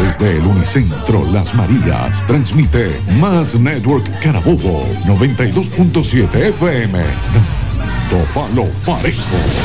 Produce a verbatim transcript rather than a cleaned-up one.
Desde el Unicentro Las Marías, transmite Más Network Carabobo, noventa y dos punto siete F M. Dando palo parejo.